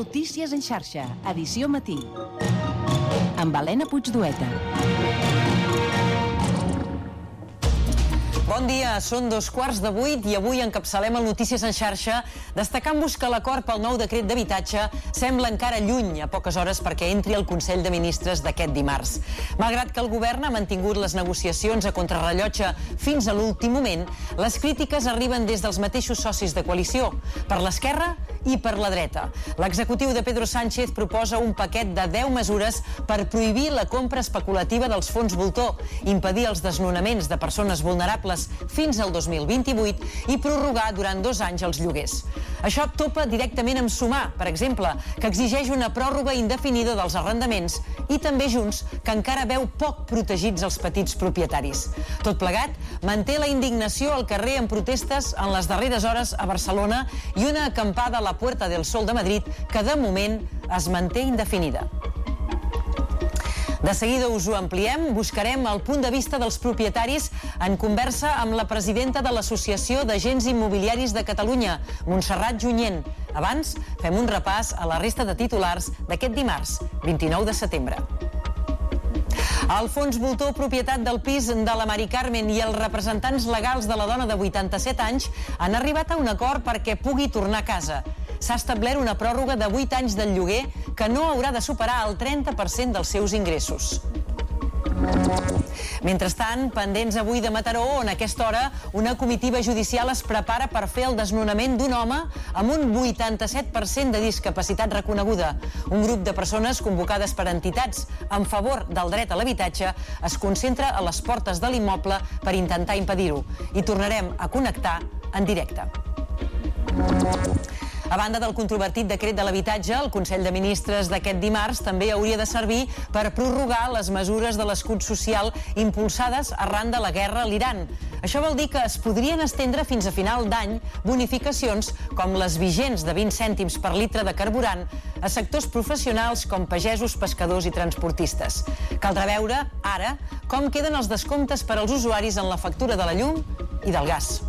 Notícies en xarxa, edició matí. Amb Helena Puigdueta. Bon dia, són 7:15 i avui encapçalem el Notícies en xarxa destacant-vos que l'acord pel nou decret d'habitatge sembla encara lluny a poques hores perquè entri al Consell de Ministres d'aquest dimarts. Malgrat que el govern ha mantingut les negociacions a contrarrellotge fins a l'últim moment, les crítiques arriben des dels mateixos socis de coalició, per l'esquerra i per la dreta. L'executiu de Pedro Sánchez proposa un paquet de 10 mesures per prohibir la compra especulativa dels fons voltor, impedir els desnonaments de persones vulnerables fins al 2028 i prorrogar durant 2 anys els lloguers. Això topa directament amb Sumar, per exemple, que exigeix una pròrroga indefinida dels arrendaments, i també Junts, que encara veu poc protegits els petits propietaris. Tot plegat manté la indignació al carrer en protestes en les darreres hores a Barcelona i una acampada a la Puerta del Sol de Madrid que de moment es manté indefinida. De seguida us ho ampliem, buscarem el punt de vista dels propietaris en conversa amb la presidenta de l'Associació d'Agents Immobiliaris de Catalunya, Montserrat Junyent. Abans, fem un repàs a la resta de titulars d'aquest dimarts, 29 de setembre. El fons voltor propietat del pis de la Mari Carmen i els representants legals de la dona de 87 anys han arribat a un acord perquè pugui tornar a casa. S'ha establert una pròrroga de 8 anys del lloguer que no haurà de superar el 30% dels seus ingressos. Mentrestant, pendents avui de Mataró, on a aquesta hora una comitiva judicial es prepara per fer el desnonament d'un home amb un 87% de discapacitat reconeguda. Un grup de persones convocades per entitats en favor del dret a l'habitatge es concentra a les portes de l'immoble per intentar impedir-ho. I tornarem a connectar en directe. A banda del controvertit decret de l'habitatge, el Consell de Ministres d'aquest dimarts també hauria de servir per prorrogar les mesures de l'escut social impulsades arran de la guerra a l'Iran. Això vol dir que es podrien estendre fins a final d'any bonificacions com les vigents de 20 cèntims per litre de carburant a sectors professionals com pagesos, pescadors i transportistes. Caldrà veure, ara, com queden els descomptes per als usuaris en la factura de la llum i del gas.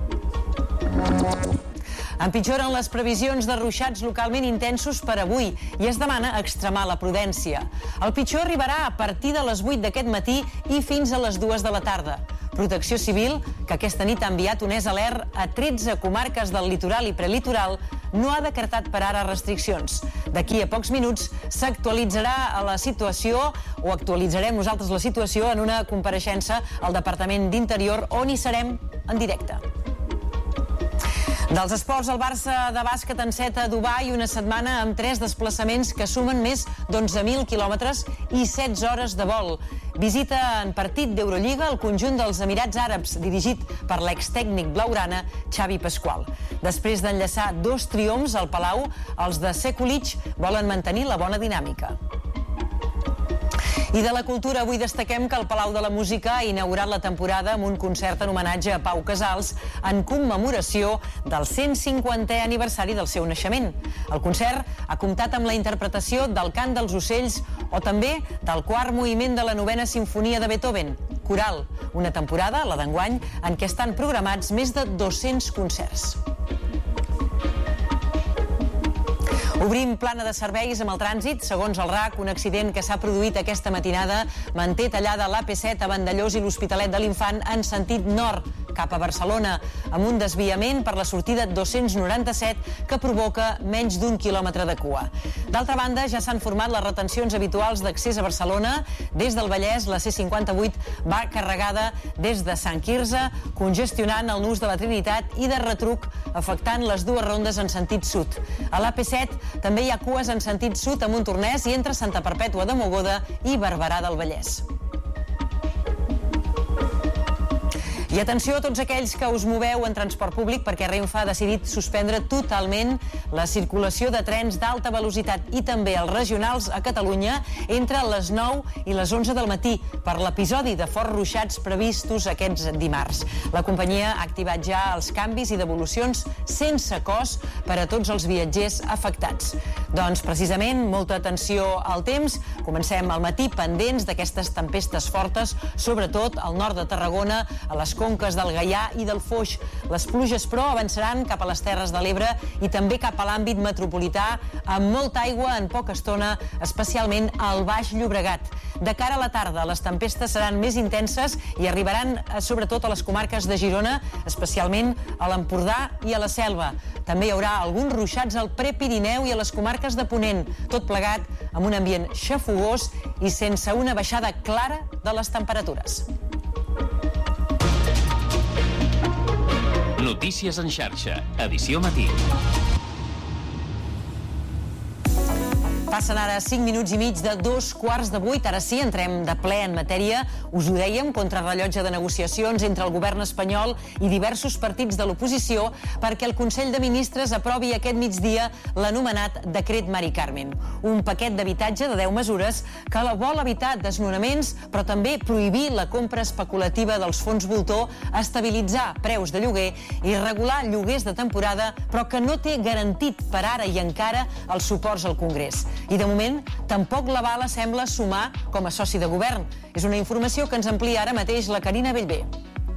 Empitjoren les previsions de ruixats localment intensos per avui i es demana extremar la prudència. El pitjor arribarà a partir de les 8 d'aquest matí i fins a les 2 de la tarda. Protecció Civil, que aquesta nit ha enviat un alert a 13 comarques del litoral i prelitoral, no ha decretat per ara restriccions. D'aquí a pocs minuts s'actualitzarà la situació, o actualitzarem nosaltres la situació en una compareixença al Departament d'Interior on hi serem en directe. Dels esports, el Barça de bàsquet enceta a Dubai una setmana amb 3 desplaçaments que sumen més d'11.000 quilòmetres i 16 hores de vol. Visita en partit d'Eurolliga el conjunt dels Emirats Àrabs, dirigit per l'extècnic blaugrana Xavi Pasqual. Després d'enllaçar 2 triomfs al Palau, els de Sekulic volen mantenir la bona dinàmica. I de la cultura, avui destaquem que el Palau de la Música ha inaugurat la temporada amb un concert en homenatge a Pau Casals en commemoració del 150è aniversari del seu naixement. El concert ha comptat amb la interpretació del Cant dels Ocells o també del quart moviment de la 9ª Simfonia de Beethoven, Coral, una temporada, la d'enguany, en què estan programats més de 200 concerts. Obrim plana de serveis amb el trànsit. Segons el RAC, un accident que s'ha produït aquesta matinada manté tallada l'AP7 a Vandellòs i l'Hospitalet de l'Infant en sentit nord, cap a Barcelona, amb un desviament per la sortida 297 que provoca menys d'1 quilòmetre de cua. D'altra banda, ja s'han format les retencions habituals d'accés a Barcelona. Des del Vallès, la C58 va carregada des de Sant Quirze, congestionant el nus de la Trinitat i de retruc, afectant les 2 rondes en sentit sud. A l'AP7 també hi ha cues en sentit sud a Montornès i entre Santa Perpètua de Mogoda i Barberà del Vallès. I atenció a tots aquells que us moveu en transport públic perquè Renfe ha decidit suspendre totalment la circulació de trens d'alta velocitat i també els regionals a Catalunya entre les 9 i les 11 del matí per l'episodi de forts ruixats previstos aquests dimarts. La companyia ha activat ja els canvis i devolucions sense cost per a tots els viatgers afectats. Doncs precisament, molta atenció al temps. Comencem al matí pendents d'aquestes tempestes fortes, sobretot al nord de Tarragona, a les conques del Gaià i del Foix. Les pluges, però, avançaran cap a les Terres de l'Ebre i també cap a l'àmbit metropolità, amb molta aigua en poca estona, especialment al Baix Llobregat. De cara a la tarda, les tempestes seran més intenses i arribaran sobretot a les comarques de Girona, especialment a l'Empordà i a la Selva. També hi haurà alguns ruixats al Prepirineu i a les comarques de Ponent, tot plegat amb un ambient xafogós i sense una baixada clara de les temperatures. Notícies en xarxa, edició matí. Passen ara 5 minuts i mig de 7:15. Ara sí, entrem de ple en matèria. Us ho dèiem, contrarrellotge de negociacions entre el govern espanyol i diversos partits de l'oposició perquè el Consell de Ministres aprovi aquest migdia l'anomenat Decret Mari Carmen. Un paquet d'habitatge de 10 mesures que vol evitar desnonaments, però també prohibir la compra especulativa dels fons voltor, estabilitzar preus de lloguer i regular lloguers de temporada, però que no té garantit per ara i encara els suports al Congrés. I de moment, tampoc la Bala sembla sumar com a soci de govern. És una informació que ens amplia ara mateix la Carina Bellver.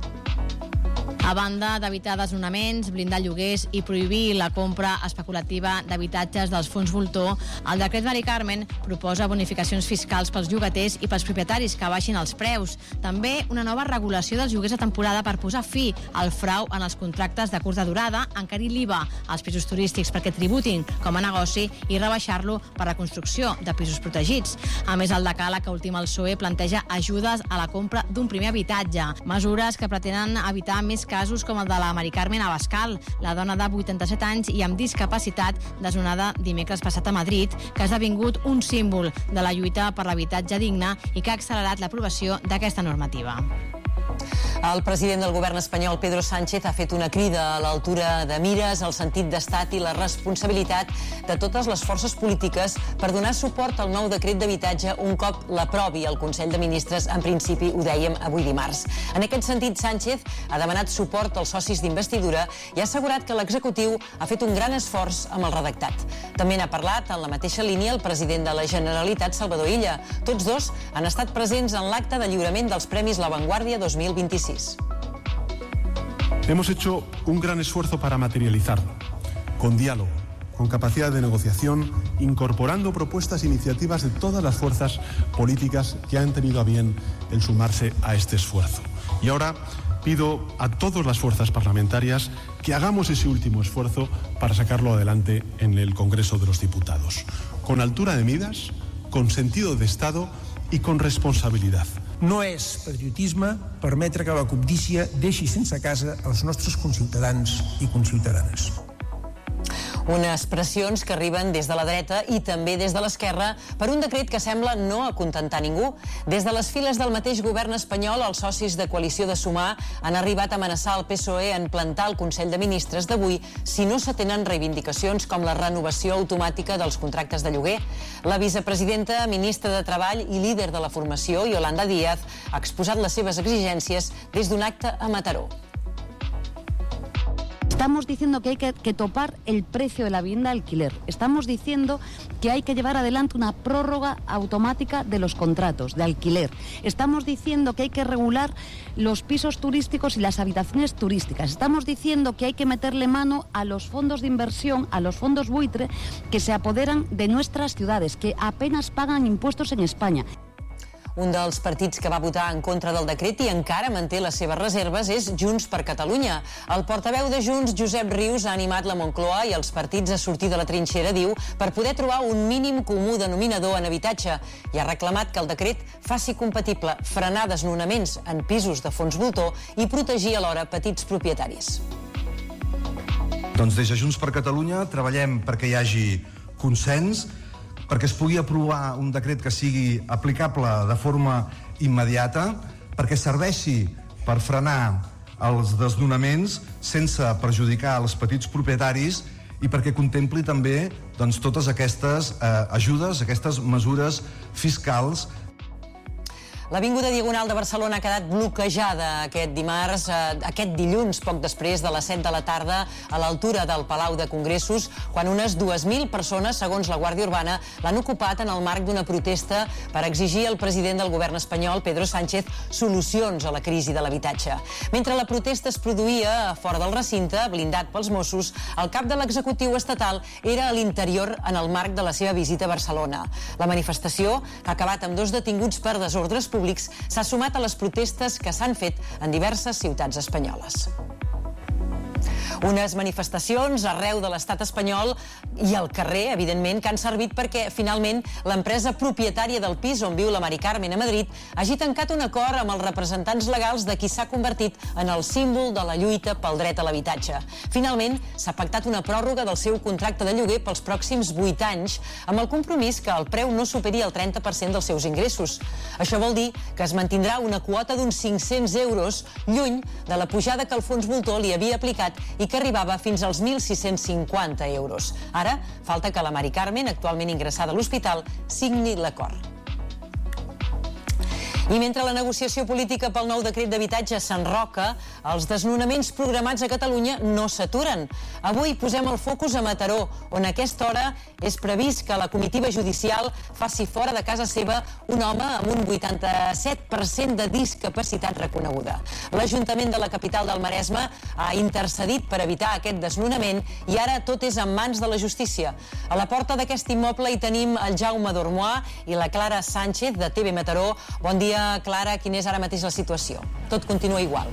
A banda d'evitar desnonaments, blindar lloguers i prohibir la compra especulativa d'habitatges dels fons voltor, el decret Mari Carmen proposa bonificacions fiscals pels llogaters i pels propietaris que baixin els preus. També una nova regulació dels lloguers de temporada per posar fi al frau en els contractes de curta durada, encarir l'IVA als pisos turístics perquè tributin com a negoci i rebaixar-lo per la construcció de pisos protegits. A més, el decàleg que ultima el PSOE planteja ajudes a la compra d'un primer habitatge, mesures que pretenen evitar més casos com el de la Mari Carmen Abascal, la dona de 87 anys i amb discapacitat desnonada dimecres passat a Madrid, que ha esdevingut un símbol de la lluita per l'habitatge digne i que ha accelerat l'aprovació d'aquesta normativa. El president del govern espanyol, Pedro Sánchez, ha fet una crida a l'altura de mires, al sentit d'estat i la responsabilitat de totes les forces polítiques per donar suport al nou decret d'habitatge un cop l'aprovi el Consell de Ministres, en principi, ho dèiem avui dimarts. En aquest sentit, Sánchez ha demanat suport als socis d'investidura i ha assegurat que l'executiu ha fet un gran esforç amb el redactat. També n'ha parlat en la mateixa línia el president de la Generalitat, Salvador Illa. Tots dos han estat presents en l'acte de lliurament dels Premis La Vanguardia 2026. Hemos hecho un gran esfuerzo para materializarlo, con diálogo, con capacidad de negociación, incorporando propuestas e iniciativas de todas las fuerzas políticas que han tenido a bien el sumarse a este esfuerzo. Y ahora pido a todas las fuerzas parlamentarias que hagamos ese último esfuerzo para sacarlo adelante en el Congreso de los Diputados, con altura de miras, con sentido de Estado i con responsabilitat. No és patriotisme permetre que la cobdícia deixi sense casa els nostres conciutadans i conciutadanes. Unes pressions que arriben des de la dreta i també des de l'esquerra per un decret que sembla no acontentar ningú. Des de les files del mateix govern espanyol, els socis de coalició de Sumar han arribat a amenaçar el PSOE en plantar el Consell de Ministres d'avui si no s'atenen reivindicacions com la renovació automàtica dels contractes de lloguer. La vicepresidenta, ministra de Treball i líder de la formació, Yolanda Díaz, ha exposat les seves exigències des d'un acte a Mataró. Estamos diciendo que hay que topar el precio de la vivienda de alquiler. Estamos diciendo que hay que llevar adelante una prórroga automática de los contratos de alquiler. Estamos diciendo que hay que regular los pisos turísticos y las habitaciones turísticas. Estamos diciendo que hay que meterle mano a los fondos de inversión, a los fondos buitre que se apoderan de nuestras ciudades, que apenas pagan impuestos en España. Un dels partits que va votar en contra del decret i encara manté les seves reserves és Junts per Catalunya. El portaveu de Junts, Josep Rius, ha animat la Moncloa i els partits a sortir de la trinxera, diu, per poder trobar un mínim comú denominador en habitatge i ha reclamat que el decret faci compatible frenar desnonaments en pisos de fons voltor i protegir alhora petits propietaris. Doncs des de Junts per Catalunya treballem perquè hi hagi consens, perquè es pugui aprovar un decret que sigui aplicable de forma immediata, perquè serveixi per frenar els desnonaments sense perjudicar els petits propietaris i perquè contempli també totes aquestes ajudes, aquestes mesures fiscals. L'avinguda Diagonal de Barcelona ha quedat bloquejada aquest dimarts, aquest dilluns, poc després de les 7 de la tarda, a l'altura del Palau de Congressos, quan unes 2.000 persones, segons la Guàrdia Urbana, l'han ocupat en el marc d'una protesta per exigir al president del govern espanyol, Pedro Sánchez, solucions a la crisi de l'habitatge. Mentre la protesta es produïa fora del recinte, blindat pels Mossos, el cap de l'executiu estatal era a l'interior en el marc de la seva visita a Barcelona. La manifestació, que ha acabat amb 2 detinguts per desordres públics, s'ha sumat a les protestes que s'han fet en diverses ciutats espanyoles. Unes manifestacions arreu de l'estat espanyol i al carrer, evidentment, que han servit perquè, finalment, l'empresa propietària del pis on viu la Mari Carmen a Madrid hagi tancat un acord amb els representants legals de qui s'ha convertit en el símbol de la lluita pel dret a l'habitatge. Finalment, s'ha pactat una pròrroga del seu contracte de lloguer pels pròxims 8 anys, amb el compromís que el preu no superi el 30% dels seus ingressos. Això vol dir que es mantindrà una quota d'uns 500 euros, lluny de la pujada que el fons voltor li havia aplicat i que arribava fins als 1.650 euros. Ara, falta que la Mari Carmen, actualment ingressada a l'hospital, signi l'acord. I mentre la negociació política pel nou decret d'habitatge s'enroca, els desnonaments programats a Catalunya no s'aturen. Avui posem el focus a Mataró, on a aquesta hora és previst que la comitiva judicial faci fora de casa seva un home amb un 87% de discapacitat reconeguda. L'Ajuntament de la capital del Maresme ha intercedit per evitar aquest desnonament i ara tot és en mans de la justícia. A la porta d'aquest immoble hi tenim el Jaume Dormois i la Clara Sánchez de TV Mataró. Bon dia, Clara, quina és ara mateix la situació? Tot continua igual.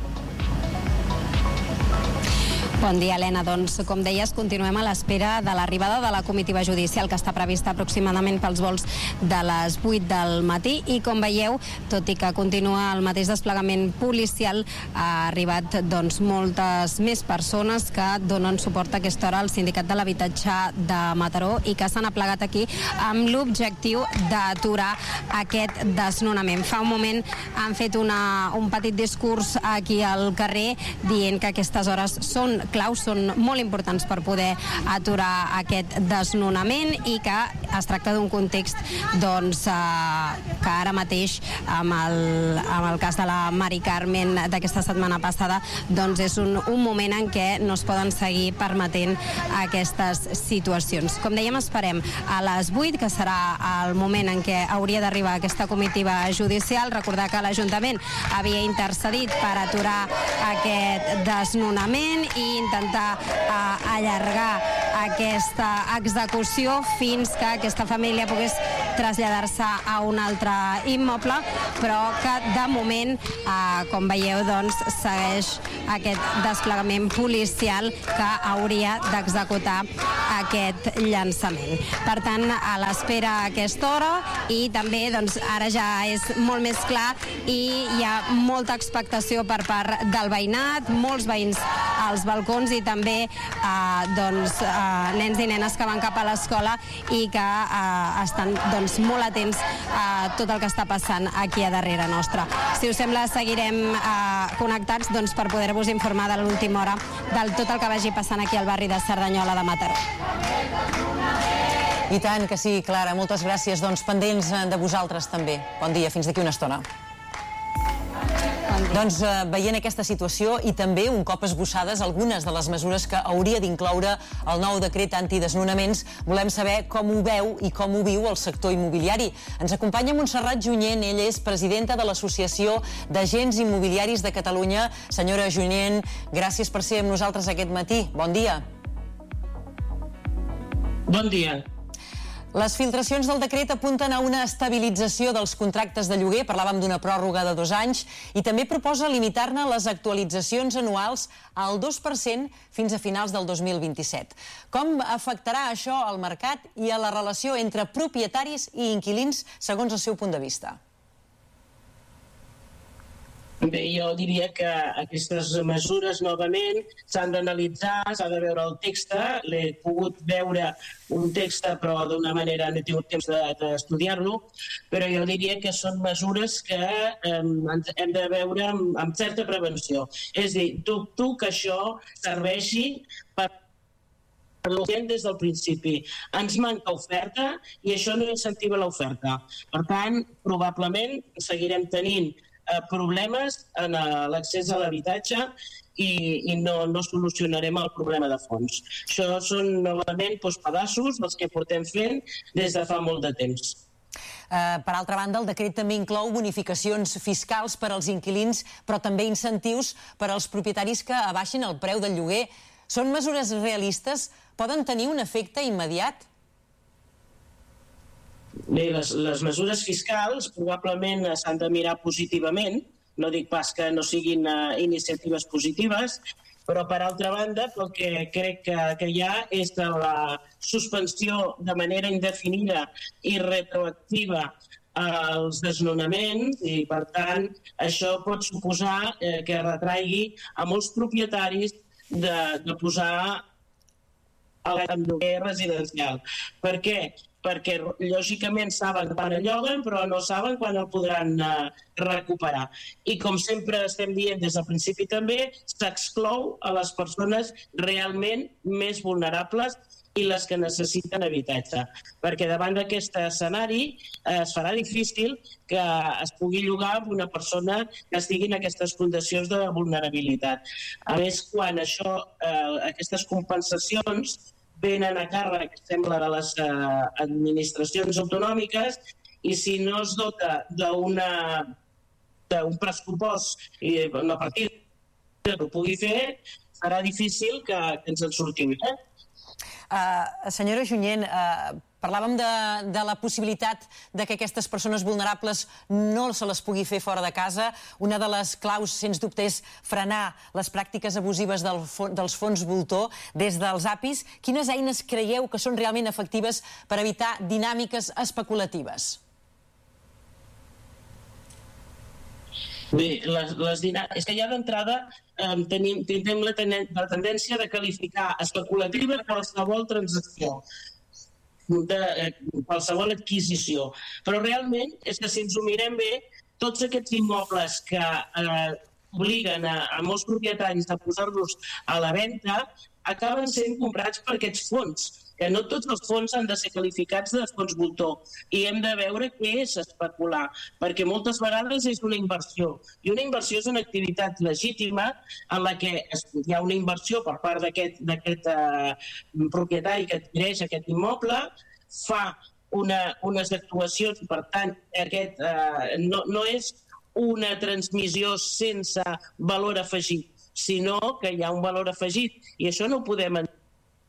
Bon dia, Helena. Doncs, com deies, continuem a l'espera de l'arribada de la comitiva judicial, que està prevista aproximadament pels vols de les 8 del matí. I, com veieu, tot i que continua el mateix desplegament policial, ha arribat moltes més persones que donen suport a aquesta hora al Sindicat de l'Habitatge de Mataró i que s'han aplegat aquí amb l'objectiu d'aturar aquest desnonament. Fa un moment han fet un petit discurs aquí al carrer dient que aquestes hores són claus, són molt importants per poder aturar aquest desnonament i que es tracta d'un context que ara mateix amb el cas de la Mari Carmen d'aquesta setmana passada és un moment en què no es poden seguir permetent aquestes situacions. Com dèiem, esperem a les 8, que serà el moment en què hauria d'arribar aquesta comitiva judicial. Recordar que l'Ajuntament havia intercedit per aturar aquest desnonament i intentar allargar aquesta execució fins que aquesta família pogués traslladar-se a un altre immoble, però que de moment, com veieu, segueix aquest desplegament policial que hauria d'executar aquest llançament. Per tant, a l'espera a aquesta hora, i també ara ja és molt més clar i hi ha molta expectació per part del veïnat, molts veïns als balcons i també nens i nenes que van cap a l'escola i que estan molt atents a tot el que està passant aquí a darrere nostra. Si us sembla, seguirem connectats per poder-vos informar de l'última hora de tot el que vagi passant aquí al barri de Cerdanyola de Mataró. I tant que sí, Clara. Moltes gràcies. Pendents de vosaltres també. Bon dia, fins d'aquí una estona. Veient aquesta situació i també un cop esbossades algunes de les mesures que hauria d'incloure el nou decret antidesnonaments, volem saber com ho veu i com ho viu el sector immobiliari. Ens acompanya Montserrat Junyent, ella és presidenta de l'Associació d'Agents Immobiliaris de Catalunya. Senyora Junyent, gràcies per ser amb nosaltres aquest matí. Bon dia. Bon dia. Les filtracions del decret apunten a una estabilització dels contractes de lloguer, parlàvem d'una pròrroga de 2 anys, i també proposa limitar-ne les actualitzacions anuals al 2% fins a finals del 2027. Com afectarà això al mercat i a la relació entre propietaris i inquilins, segons el seu punt de vista? Bé, jo diria que aquestes mesures novament s'han d'analitzar, s'ha de veure el text. L'he pogut veure un text, però d'una manera no he tingut temps d'estudiar-lo, però jo diria que són mesures que hem de veure amb certa prevenció. És a dir, dubto que això serveixi per des del principi. Ens manca oferta i això no incentiva l'oferta. Per tant, probablement seguirem tenint problemes en l'accés a l'habitatge i no solucionarem el problema de fons. Això són novament pedaços dels que portem fent des de fa molt de temps. Per altra banda, el decret també inclou bonificacions fiscals per als inquilins, però també incentius per als propietaris que abaixin el preu del lloguer. Són mesures realistes? Poden tenir un efecte immediat? Bé, les mesures fiscals probablement s'han de mirar positivament. No dic pas que no siguin iniciatives positives, però, per altra banda, el que crec que hi ha és la suspensió de manera indefinida i retroactiva als desnonaments i, per tant, això pot suposar que retraigui a molts propietaris de posar el lloguer residencial. Per què? Perquè, lògicament, saben quan el lloguen, però no saben quan el podran recuperar. I, com sempre estem dient des del principi també, s'exclou a les persones realment més vulnerables i les que necessiten habitatge. Perquè davant d'aquest escenari es farà difícil que es pugui llogar amb una persona que estigui en aquestes condicions de vulnerabilitat. A més, quan aquestes compensacions venen a càrrec, sembla, de les administracions autonòmiques i si no es dota d'un pressupost i una partida que ho pugui fer, serà difícil que ens en sortim. Senyora Junyent, parlàvem de la possibilitat que aquestes persones vulnerables no se les pugui fer fora de casa. Una de les claus, sens dubte, és frenar les pràctiques abusives dels fons voltor des dels APIs. Quines eines creieu que són realment efectives per evitar dinàmiques especulatives? Bé, és que ja d'entrada tenim la tendència de qualificar especulativa qualsevol transacció, qualsevol adquisició. Però realment és que si ens ho mirem bé, tots aquests immobles que obliguen a molts propietaris a posar-los a la venda acaben sent comprats per aquests fons, que no tots els fons han de ser qualificats de fons voltor i hem de veure què és especular, perquè moltes vegades és una inversió i una inversió és una activitat legítima en la que hi ha una inversió per part d'aquest propietari que adquireix aquest immoble, fa unes actuacions, per tant no és una transmissió sense valor afegit, sinó que hi ha un valor afegit i això no ho podem entendre.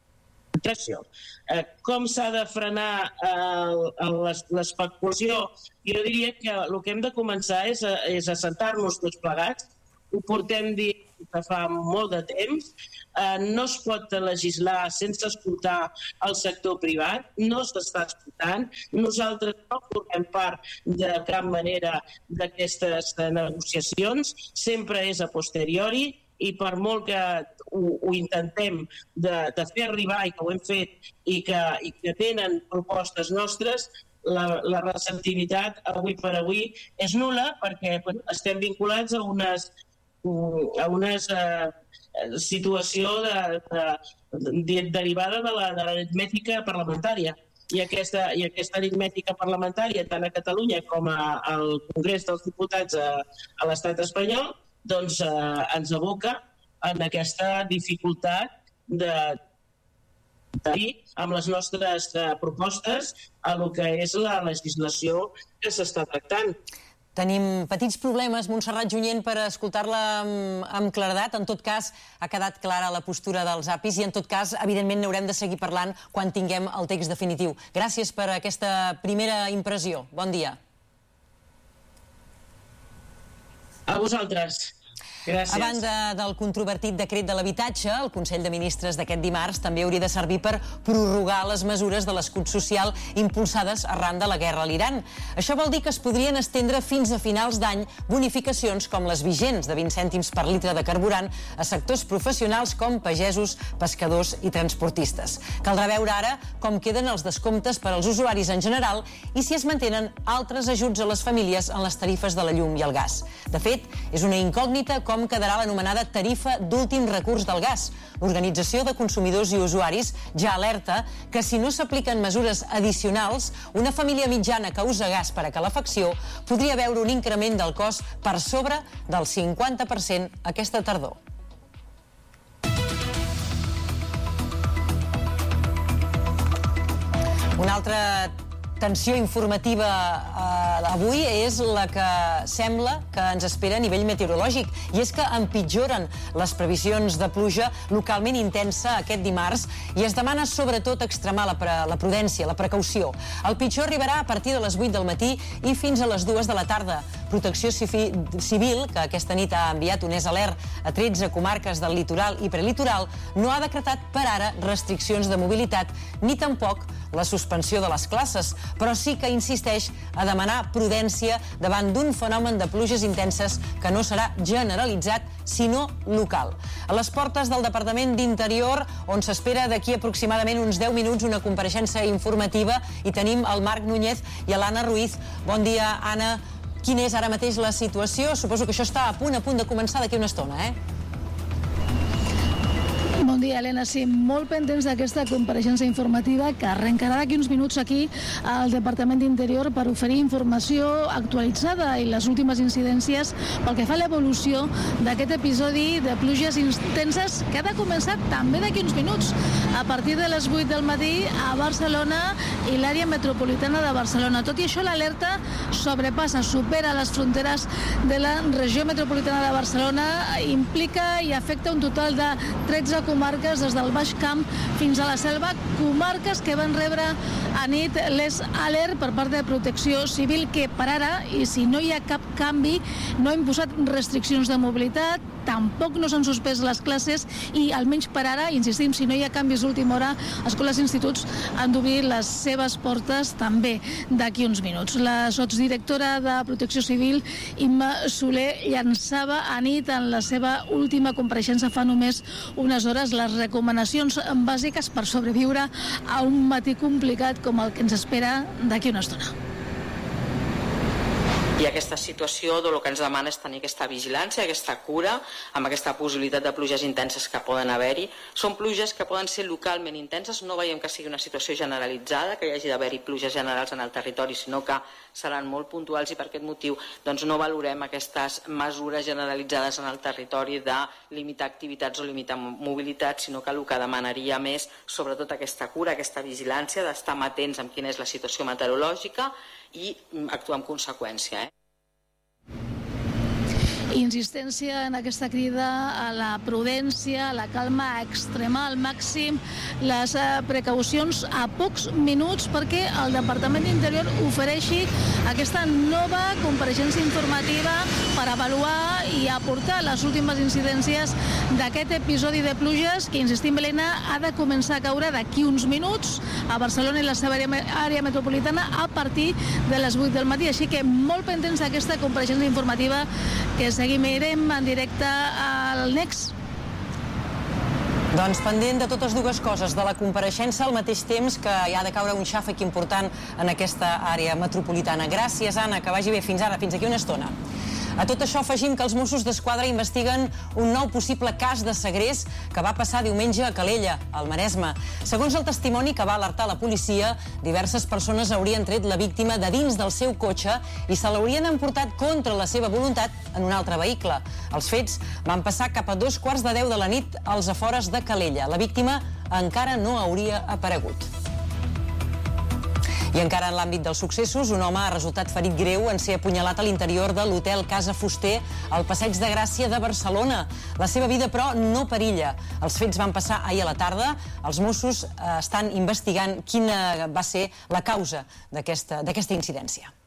Com s'ha de frenar l'especulació? Jo diria que el que hem de començar és a sentar-nos tots plegats. Ho portem dient que fa molt de temps. No es pot legislar sense escoltar el sector privat. No s'està escoltant. Nosaltres no formem part de cap manera d'aquestes negociacions. Sempre és a posteriori i per molt que ho intentem de fer arribar i que ho hem fet i que tenen propostes nostres, la receptivitat avui per avui és nul·la perquè estem vinculats a una situació derivada de l'aritmètica parlamentària. I aquesta aritmètica parlamentària, tant a Catalunya com al Congrés dels Diputats a l'estat espanyol, doncs ens aboca en aquesta dificultat de dir amb les nostres propostes a el que és la legislació que s'està tractant. Tenim petits problemes, Montserrat Junyent, per escoltar-la amb claredat. En tot cas, ha quedat clara la postura dels APIs i, en tot cas, evidentment, n'haurem de seguir parlant quan tinguem el text definitiu. Gràcies per aquesta primera impressió. Bon dia. A vosaltres. Gràcies. A banda del controvertit decret de l'habitatge, el Consell de Ministres d'aquest dimarts també hauria de servir per prorrogar les mesures de l'escut social impulsades arran de la guerra a l'Iran. Això vol dir que es podrien estendre fins a finals d'any bonificacions com les vigents de 20 cèntims per litre de carburant a sectors professionals com pagesos, pescadors i transportistes. Caldrà veure ara com queden els descomptes per als usuaris en general i si es mantenen altres ajuts a les famílies en les tarifes de la llum i el gas. De fet, és una incògnita com com quedarà l'anomenada tarifa d'últim recurs del gas. L'Organització de Consumidors i Usuaris ja alerta que si no s'apliquen mesures addicionals, una família mitjana que usa gas per a calefacció podria veure un increment del cost per sobre del 50% aquesta tardor. Una altra tensió informativa avui és la que sembla que ens espera a nivell meteorològic, i és que empitjoren les previsions de pluja localment intensa aquest dimarts i es demana sobretot extremar la prudència, la precaució. El pitjor arribarà a partir de les 8 del matí i fins a les 2 de la tarda. Protecció Civil, que aquesta nit ha enviat un alert a 13 comarques del litoral i prelitoral, no ha decretat per ara restriccions de mobilitat ni tampoc la suspensió de les classes, però sí que insisteix a demanar prudència davant d'un fenomen de pluges intenses que no serà generalitzat, sinó local. A les portes del Departament d'Interior, on s'espera d'aquí aproximadament uns 10 minuts una compareixença informativa, i tenim el Marc Núñez i l'Anna Ruiz. Bon dia, Anna. Quina és ara mateix la situació? Suposo que això està a punt de començar d'aquí una estona, Bon dia, Helena. Sí, molt pendents d'aquesta compareixença informativa que arrencarà d'aquí uns minuts aquí al Departament d'Interior per oferir informació actualitzada i les últimes incidències pel que fa a l'evolució d'aquest episodi de pluges intenses que ha de començar també d'aquí uns minuts, a partir de les 8 del matí a Barcelona i l'àrea metropolitana de Barcelona. Tot i això, l'alerta supera les fronteres de la regió metropolitana de Barcelona, implica i afecta un total de 13 comarques des del Baix Camp fins a la Selva, comarques que van rebre a nit l'alert per part de Protecció Civil, que per ara, i si no hi ha cap canvi, no ha imposat restriccions de mobilitat, tampoc no s'han suspès les classes i, almenys per ara, insistim, si no hi ha canvis d'última hora, escoles i instituts han d'obrir les seves portes també d'aquí uns minuts. La sotsdirectora de Protecció Civil, Imma Soler, llançava a nit en la seva última compareixença fa només unes hores les recomanacions bàsiques per sobreviure a un matí complicat com el que ens espera d'aquí una estona. I aquesta situació el que ens demana és tenir aquesta vigilància, aquesta cura, amb aquesta possibilitat de pluges intenses que poden haver-hi. Són pluges que poden ser localment intenses, no veiem que sigui una situació generalitzada, que hi hagi d'haver-hi pluges generals en el territori, sinó que seran molt puntuals, i per aquest motiu no valorem aquestes mesures generalitzades en el territori de limitar activitats o limitar mobilitat, sinó que el que demanaria més, sobretot aquesta cura, aquesta vigilància, d'estar atents amb quina és la situació meteorològica i actuar en conseqüència. Insistència en aquesta crida a la prudència, a la calma, a extremar al màxim les precaucions a pocs minuts perquè el Departament d'Interior ofereixi aquesta nova compareixença informativa per avaluar i aportar les últimes incidències d'aquest episodi de pluges que, insistim, Helena, ha de començar a caure d'aquí uns minuts a Barcelona i la seva àrea metropolitana a partir de les 8 del matí. Així que molt pendents d'aquesta compareixença informativa que seguirem en directe al Next. Doncs pendent de totes dues coses, de la compareixença al mateix temps que hi ha de caure un xàfec important en aquesta àrea metropolitana. Gràcies, Anna, que vagi bé. Fins ara, fins aquí una estona. A tot això afegim que els Mossos d'Esquadra investiguen un nou possible cas de segrest que va passar diumenge a Calella, al Maresme. Segons el testimoni que va alertar la policia, diverses persones haurien tret la víctima de dins del seu cotxe i se l'haurien emportat contra la seva voluntat en un altre vehicle. Els fets van passar cap a 2:15 de la nit als afores de Calella. La víctima encara no hauria aparegut. I encara en l'àmbit dels successos, un home ha resultat ferit greu en ser apunyalat a l'interior de l'hotel Casa Fuster al Passeig de Gràcia de Barcelona. La seva vida, però, no perilla. Els fets van passar ahir a la tarda. Els Mossos estan investigant quina va ser la causa d'aquesta incidència.